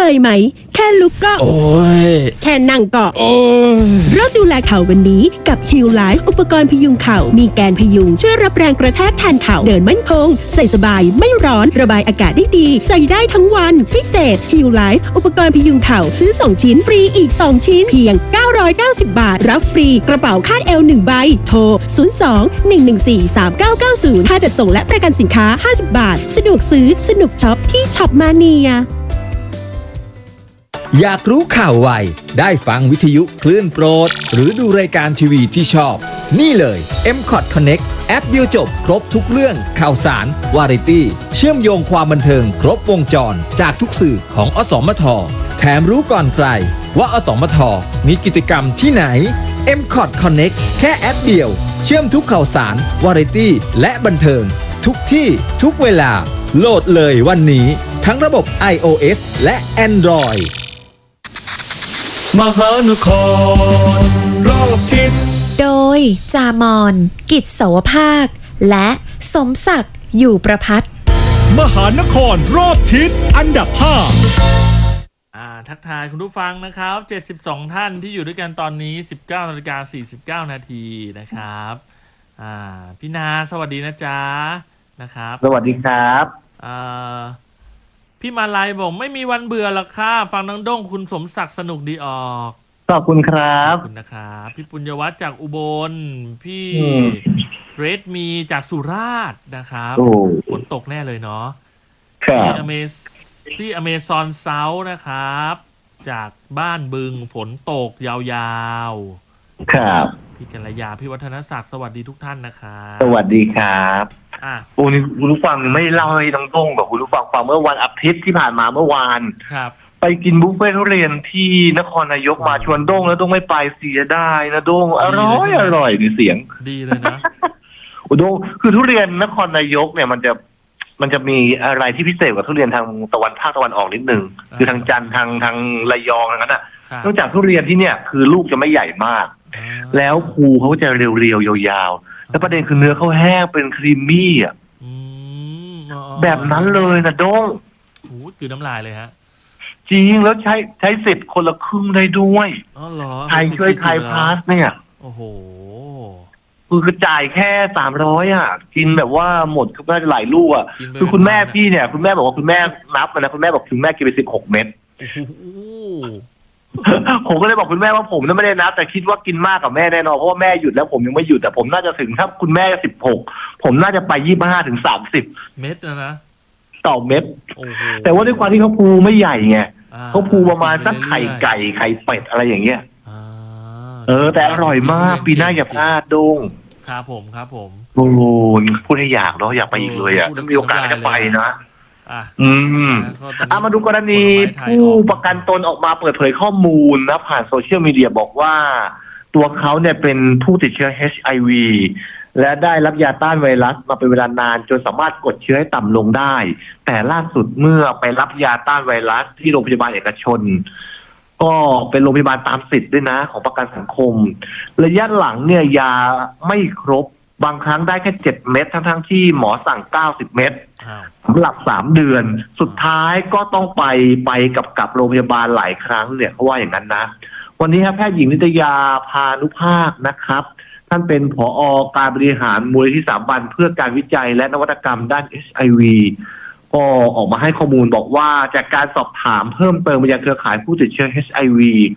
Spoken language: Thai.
ยไหมแค่ลุกก็โอ้ยแค่นั่งก็โอ้ยเริ่มดูแลเข่าวันนี้กับ Heal Life อุปกรณ์พยุงเข่ามีแกนพยุงช่วยรับแรงกระแทกแทนเข่าเดินมั่นคงใส่สบายไม่ร้อนระบายอากาศได้ดีใส่ได้ทั้งวันพิเศษ Heal Life อุปกรณ์พยุงเข่าซื้อ2ชิ้นฟรีอีก2ชิ้นเพียง990 บาทรับฟรีกระเป๋าคาดเอว1ใบโทร02-114-3990ค่าจัดส่งและประกันสินค้า50 บาทสะดวกซื้อสนุกช็อปที่ช็อปมาเนียอยากรู้ข่าวไวได้ฟังวิทยุคลื่นโปรดหรือดูรายการทีวีที่ชอบนี่เลย M-Cot Connect แอปเดียวจบครบทุกเรื่องข่าวสารวาไรตี้เชื่อมโยงความบันเทิงครบวงจรจากทุกสื่อของอสมทแถมรู้ก่อนใครว่าอสมทมีกิจกรรมที่ไหน M-Cot Connect แค่แอปเดียวเชื่อมทุกข่าวสารวาไรตี้และบันเทิงทุกที่ทุกเวลาโหลดเลยวันนี้ทั้งระบบ iOS และ Android มหานครรอบทิศโดยจามอนกิจเสาวภาคและสมศักดิ์อยู่ประพัฒน์มหานครรอบทิศอันดับ 5ทักทายคุณผู้ฟังนะครับ72ท่านที่อยู่ด้วยกันตอนนี้ 19:49 นาทีนะครับพี่นาสวัสดีนะจ๊ะนะครับสวัสดีครับพี่มาลัยบอกไม่มีวันเบื่อหรอกค่ะฟังน้องด้งคุณสมศักดิ์สนุกดีออกขอบคุณครับขอบคุณนะครับพี่ปุญญวัฒน์จากอุบลพี่เรดมีจากสุราษฎร์นะครับฝนตกแน่เลยเนาะพี่อเมซอนเซาท์นะครับจากบ้านบึงฝนตกยาวๆครับพี่กัลยาพี่วัฒนศักดิ์สวัสดีทุกท่านนะครับสวัสดีครับโอ้นี่คุณผู้ฟังไม่เล่าให้น้องต้งแบบคุณผู้ฟังฟังเมื่อวันอาทิตย์ที่ผ่านมาเมื่อวานครับไปกินบุฟเฟ่ทุเรียนที่นครนายกมาชวนด้งแล้วด้งไม่ไปเสียได้นะด้งอร่อยมีเสียงดีเลยนะโอ้ด้งคือทุเรียนนครนายกเนี่ยมันจะมีอะไรที่พิเศษกว่าทุเรียนทางภาคตะวันออกนิดนึงคือทางจันทร์ทางระยองนั้นน่ะนอกจากทุเรียนที่เนี่ยคือลูกจะไม่ใหญ่มากแล้วภูเขาจะเรียวๆยาวๆแล้วประเด็นคือเนื้อเขาแห้งเป็นครีมมี่อ่ะแบบนั้นเลยนะด้งโอ้คือน้ำลายเลยฮะจริงแล้วใช้สิทธิ์คนละครึ่งได้ด้วยอ๋อเหรอไทยช่วยไทยพาสเนี่ยโอ้โหคือจ่ายแค่300อ่ะกินแบบว่าหมดก็ได้หลายลูกอ่ะคือคุณแม่พี่เนี่ยคุณแม่บอกว่าคุณแม่นับนะคุณแม่บอกคุณแม่กินไป16 เม็ดผมก็เลยบอกคุณแม่ว่าผมไม่ได้นับแต่คิดว่ากินมากกับแม่แน่นอนเพราะว่าแม่หยุดแล้วผมยังไม่หยุดแต่ผมน่าจะถึงถ้าคุณแม่16ผมน่าจะไป25 ถึง 30 เม็ดนะต่อเม็ดแต่ว่าด้วยความที่เขาภูไม่ใหญ่ไงเขาภูประมาณสักไข่ไก่ไข่เป็ดอะไรอย่างเงี้ยแต่อร่อยมากปีหน้าอย่าพลาดดงครับผมโอ้พูดให้อยากเนาะอยากไปอีกเลยอ่ะถ้ามีโอกาสจะไปนะมาดูกรณีผู้ประกันตนออกมาเปิดเผยข้อมูลนะผ่านโซเชียลมีเดียบอกว่าตัวเขาเนี่ยเป็นผู้ติดเชื้อ HIV และได้รับยาต้านไวรัสมาเป็นเวลานานจนสามารถกดเชื้อให้ต่ำลงได้แต่ล่าสุดเมื่อไปรับยาต้านไวรัสที่โรงพยาบาลเอกชนก็เป็นโรงพยาบาลตามสิทธิ์ด้วยนะของประกันสังคมระยะหลังเนี่ยยาไม่ครบบางครั้งได้แค่7 เม็ดทั้งที่หมอสั่ง90 เม็ดสำหรับ3 เดือนสุดท้ายก็ต้องไปกับโรงพยาบาลหลายครั้งเนี่ยเขาว่าอย่างนั้นนะวันนี้แพทย์หญิงนิตยาพานุภาคนะครับท่านเป็นผอ.การบริหารมูลนิธิสถาบันเพื่อการวิจัยและนวัตกรรมด้าน HIV ก็ออกมาให้ข้อมูลบอกว่าจากการสอบถามเพิ่มเติมไปยังเครือข่ายผู้ติดเชื้อ HIV